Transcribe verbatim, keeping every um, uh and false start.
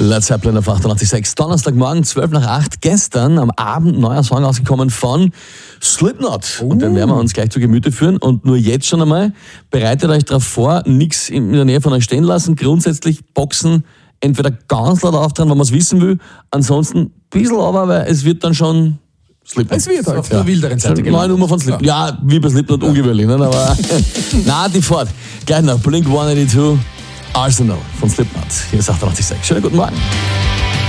Led Zeppelin auf achtundachtzig Komma sechs. Donnerstagmorgen, zwölf nach acht. Gestern am Abend neuer Song rausgekommen von Slipknot. Oh. Und den werden wir uns gleich zu Gemüte führen. Und nur jetzt schon einmal, bereitet euch darauf vor, nichts in der Nähe von euch stehen lassen. Grundsätzlich Boxen entweder ganz laut auftreten, wenn man es wissen will. Ansonsten ein bisschen aber, weil es wird dann schon Slipknot. Es wird auf der wilderen Seite Neue gelandet. Nummer von Slipknot. Ja, ja, wie bei Slipknot ja. ungewöhnlich. Ne? Aber na, die fort. Gleich noch Blink one eighty-two, Arsenal von Slipknot. Hier ist achtundachtzig Komma sechs. Schönen guten Morgen.